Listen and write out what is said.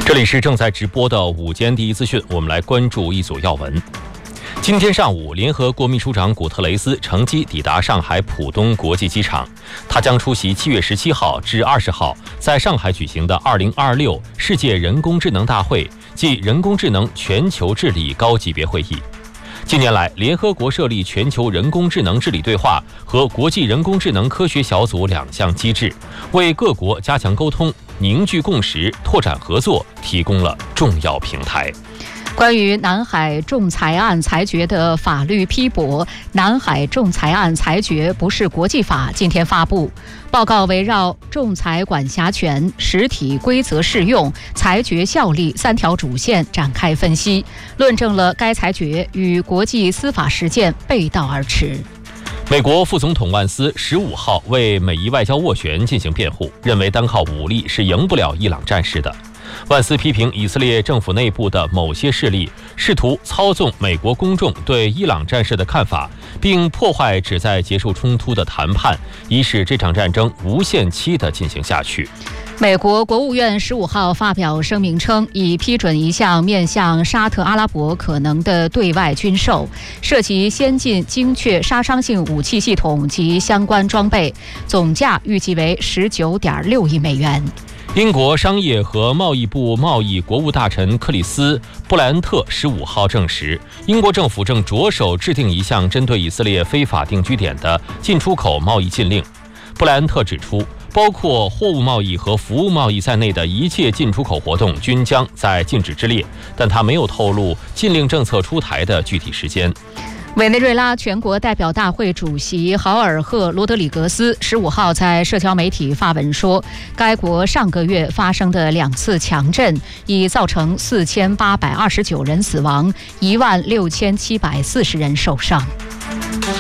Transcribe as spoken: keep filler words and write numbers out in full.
这里是正在直播的午间第一资讯，我们来关注一组要闻。今天上午，联合国秘书长古特雷斯乘机抵达上海浦东国际机场，他将出席七月十七号至二十号在上海举行的二零二六世界人工智能大会暨人工智能全球治理高级别会议。近年来，联合国设立全球人工智能治理对话和国际人工智能科学小组两项机制，为各国加强沟通、凝聚共识、拓展合作提供了重要平台。 关于南海仲裁案裁决的法律批驳，南海仲裁案裁决不是国际法，今天发布报告，围绕仲裁管辖权、实体规则适用、裁决效力三条主线展开分析，论证了该裁决与国际司法实践背道而驰。 美国副总统万斯十五号为美伊外交斡旋进行辩护，认为单靠武力是赢不了伊朗战事的。万斯批评以色列政府内部的某些势力试图操纵美国公众对伊朗战事的看法，并破坏旨在结束冲突的谈判，以使这场战争无限期地进行下去。 美国国务院十五号发表声明称，已批准一项面向沙特阿拉伯可能的对外军售，涉及先进精确杀伤性武器系统及相关装备，总价预计为十九点六亿美元。 英国商业和贸易部贸易国务大臣克里斯·布莱恩特十五号证实，英国政府正着手制定一项针对以色列非法定居点的进出口贸易禁令。布莱恩特指出，包括货物贸易和服务贸易在内的一切进出口活动均将在禁止之列，但他没有透露禁令政策出台的具体时间。 委内瑞拉全国代表大会主席豪尔赫·罗德里格斯十五号在社交媒体发文说，该国上个月发生的两次强震已造成四千八百二十九人死亡，一万六千七百四十人受伤。